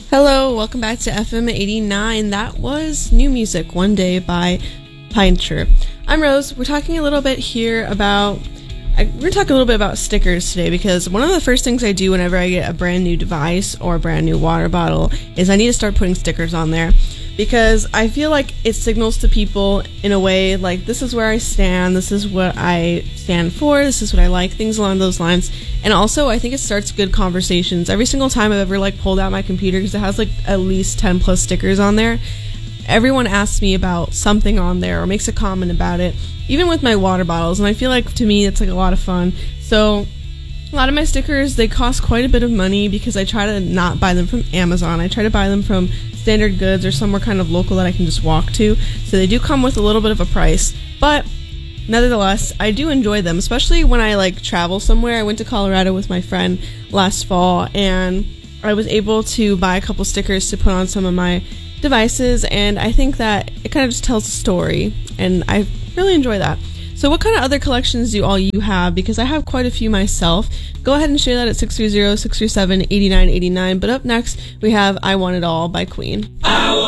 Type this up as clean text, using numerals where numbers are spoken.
Hello, welcome back to FM 89. That was new music, One Day by Pincher. I'm Rose. We're talking a little bit here about stickers today, because one of the first things I do whenever I get a brand new device or a brand new water bottle is I need to start putting stickers on there, because I feel like it signals to people in a way like, this is where I stand, this is what I stand for, this is what I like, things along those lines. And also I think it starts good conversations. Every single time I've ever pulled out my computer, because it has at least 10 plus stickers on there, everyone asks me about something on there or makes a comment about it, even with my water bottles. And I feel like, to me, it's a lot of fun. So a lot of my stickers, they cost quite a bit of money, because I try to not buy them from Amazon. I try to buy them from Standard Goods or somewhere kind of local that I can just walk to. So they do come with a little bit of a price, but nevertheless, I do enjoy them, especially when I travel somewhere. I went to Colorado with my friend last fall, and I was able to buy a couple stickers to put on some of my devices, and I think that it kind of just tells a story, and I really enjoy that. So what kind of other collections do all you have? Because I have quite a few myself. Go ahead and share that at 630-637-8989. But up next, we have I Want It All by Queen. I